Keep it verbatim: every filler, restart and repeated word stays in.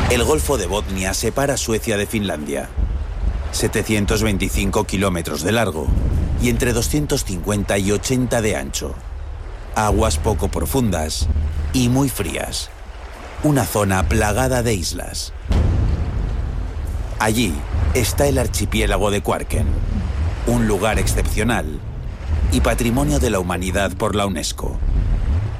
El Golfo de Botnia separa Suecia de Finlandia. setecientos veinticinco kilómetros de largo y entre doscientos cincuenta y ochenta de ancho. Aguas poco profundas y muy frías. Una zona plagada de islas. Allí está el archipiélago de Kvarken, un lugar excepcional y patrimonio de la humanidad por la UNESCO.